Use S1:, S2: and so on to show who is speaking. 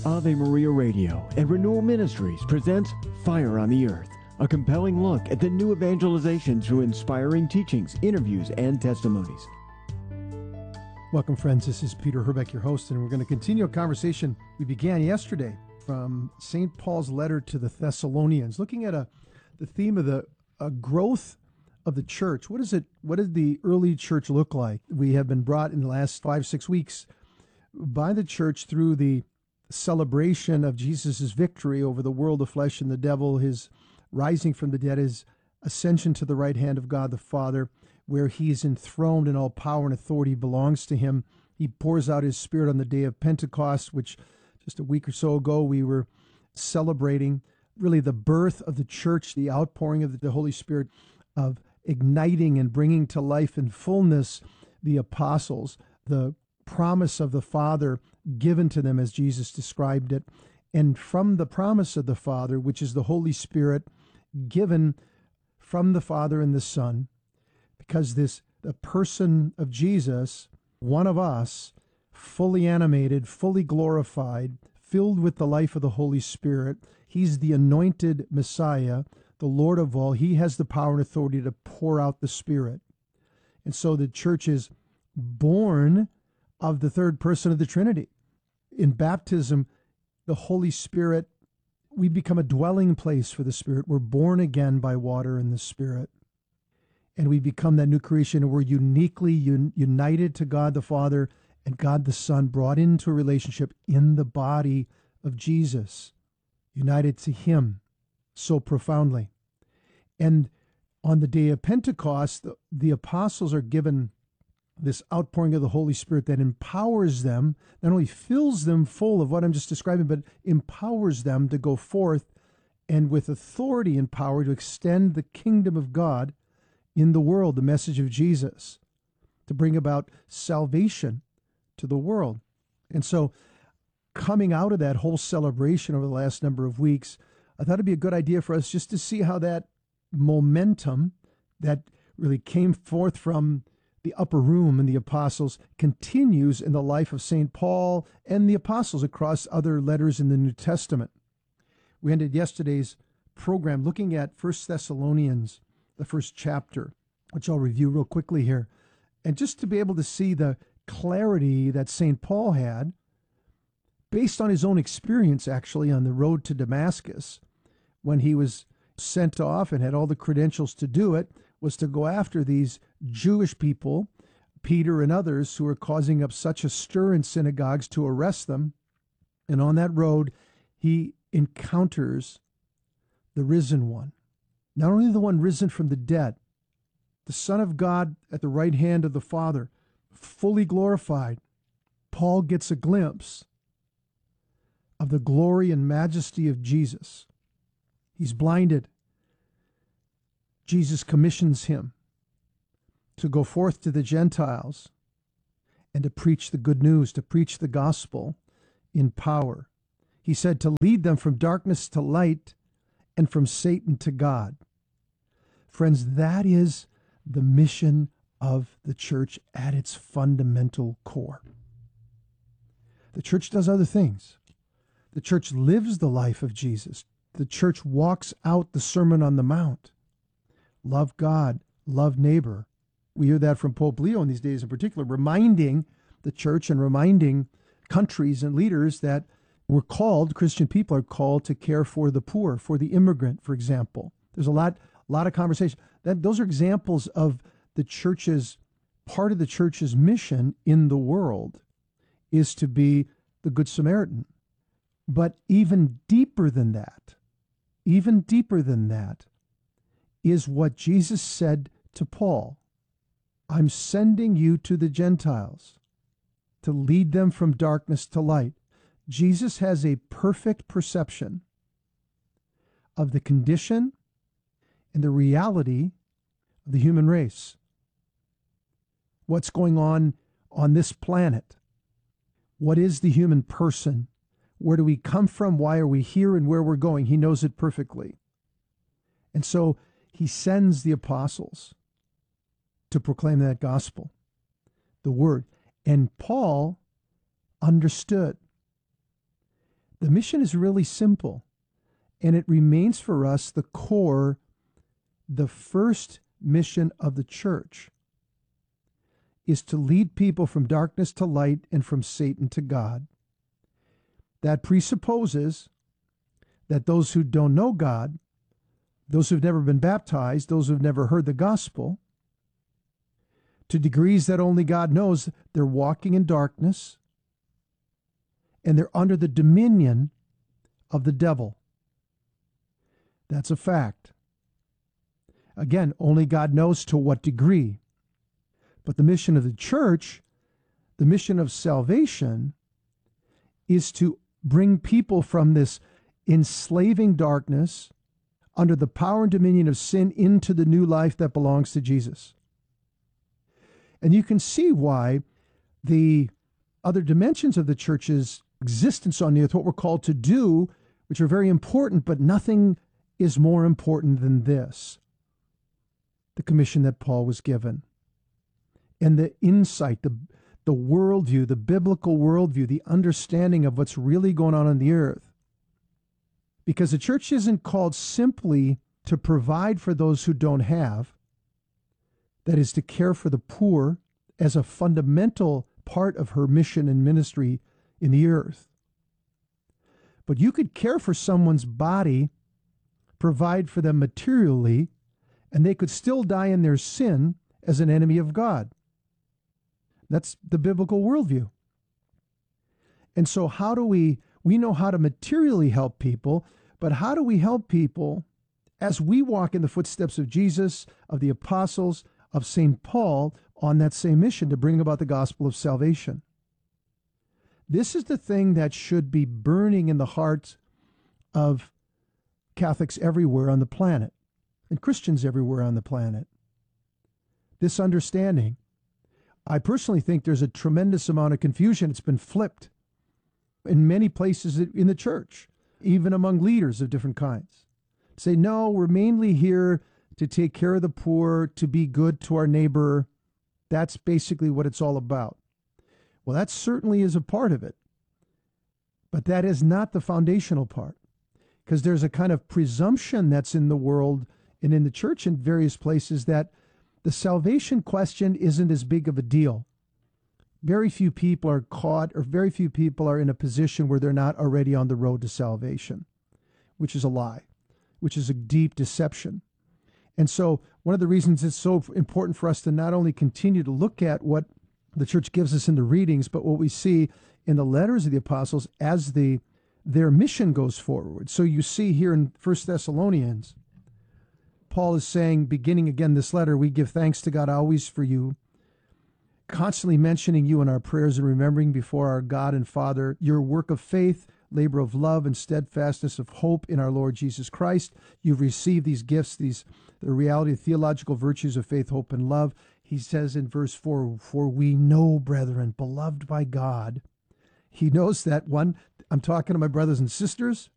S1: Ave Maria Radio and Renewal Ministries presents Fire on the Earth, a compelling look at the new evangelization through inspiring teachings, interviews, and testimonies.
S2: Welcome, friends. This is Peter Herbeck, your host, and we're going to continue a conversation we began yesterday from St. Paul's letter to the Thessalonians, looking at the theme of the growth of the church. What did the early church look like? We have been brought in the last 5-6 weeks by the church through the celebration of Jesus' victory over the world, the flesh, and the devil, his rising from the dead, his ascension to the right hand of God the Father, where he is enthroned and all power and authority belongs to him. He pours out his Spirit on the day of Pentecost, which just a week or so ago we were celebrating, really the birth of the church, the outpouring of the Holy Spirit, of igniting and bringing to life in fullness the apostles, the promise of the Father given to them as Jesus described it, and from the promise of the Father, which is the Holy Spirit given from the Father and the Son, because the person of Jesus, one of us, fully animated, fully glorified, filled with the life of the Holy Spirit, he's the anointed Messiah, the Lord of all. He has the power and authority to pour out the Spirit. And so the church is born of the third person of the Trinity. In baptism, the Holy Spirit, we become a dwelling place for the Spirit. We're born again by water and the Spirit. And we become that new creation, and we're uniquely united to God the Father and God the Son, brought into a relationship in the body of Jesus, united to him so profoundly. And on the day of Pentecost, the apostles are given this outpouring of the Holy Spirit that empowers them, not only fills them full of what I'm just describing, but empowers them to go forth and with authority and power to extend the kingdom of God in the world, the message of Jesus, to bring about salvation to the world. And so coming out of that whole celebration over the last number of weeks, I thought it'd be a good idea for us just to see how that momentum that really came forth from the upper room and the apostles continues in the life of St. Paul and the apostles across other letters in the New Testament. We ended yesterday's program looking at 1 Thessalonians, the first chapter, which I'll review real quickly here. And just to be able to see the clarity that St. Paul had, based on his own experience actually on the road to Damascus, when he was sent off and had all the credentials to do it, was to go after these Jewish people, Peter and others, who were causing up such a stir in synagogues, to arrest them. And on that road, he encounters the risen one. Not only the one risen from the dead, the Son of God at the right hand of the Father, fully glorified. Paul gets a glimpse of the glory and majesty of Jesus. He's blinded. Jesus commissions him to go forth to the Gentiles and to preach the good news, to preach the gospel in power. He said to lead them from darkness to light and from Satan to God. Friends, that is the mission of the church at its fundamental core. The church does other things. The church lives the life of Jesus. The church walks out the Sermon on the Mount. Love God, love neighbor. We hear that from Pope Leo in these days in particular, reminding the church and reminding countries and leaders that we're called, Christian people are called to care for the poor, for the immigrant, for example. There's a lot of conversation. Those are examples of the church's, part of the church's mission in the world is to be the Good Samaritan. But even deeper than that, is what Jesus said to Paul. I'm sending you to the Gentiles to lead them from darkness to light. Jesus has a perfect perception of the condition and the reality of the human race. What's going on this planet? What is the human person? Where do we come from? Why are we here? And where we're going? He knows it perfectly. And so he sends the apostles to proclaim that gospel, the word. And Paul understood The mission is really simple, and it remains for us the core, the first mission of the church is to lead people from darkness to light and from Satan to God. That presupposes that those who don't know God, those who've never been baptized, those who've never heard the gospel, to degrees that only God knows, they're walking in darkness and they're under the dominion of the devil. That's a fact. Again, only God knows to what degree. But the mission of the church, the mission of salvation, is to bring people from this enslaving darkness under the power and dominion of sin into the new life that belongs to Jesus. And you can see why the other dimensions of the church's existence on the earth, what we're called to do, which are very important, but nothing is more important than this. The commission that Paul was given. And the insight, the worldview, the biblical worldview, the understanding of what's really going on the earth. Because the church isn't called simply to provide for those who don't have, that is, to care for the poor as a fundamental part of her mission and ministry in the earth. But you could care for someone's body, provide for them materially, and they could still die in their sin as an enemy of God. That's the biblical worldview. And so how do we know how to materially help people, but how do we help people as we walk in the footsteps of Jesus, of the apostles, of St. Paul on that same mission to bring about the gospel of salvation? This is the thing that should be burning in the hearts of Catholics everywhere on the planet and Christians everywhere on the planet. This understanding. I personally think there's a tremendous amount of confusion. It's been flipped in many places in the church, even among leaders of different kinds. Say, no, we're mainly here to take care of the poor, to be good to our neighbor. That's basically what it's all about. Well, that certainly is a part of it. But that is not the foundational part. Because there's a kind of presumption that's in the world and in the church in various places that the salvation question isn't as big of a deal. Very few people are caught, or very few people are in a position where they're not already on the road to salvation, which is a lie, which is a deep deception. And so one of the reasons it's so important for us to not only continue to look at what the church gives us in the readings, but what we see in the letters of the apostles as their mission goes forward. So you see here in 1 Thessalonians, Paul is saying, beginning again this letter, we give thanks to God always for you, constantly mentioning you in our prayers and remembering before our God and Father your work of faith, labor of love, and steadfastness of hope in our Lord Jesus Christ. You've received these gifts, the reality of theological virtues of faith, hope, and love. He says in verse 4, for we know, brethren, beloved by God. He knows that one, I'm talking to my brothers and sisters,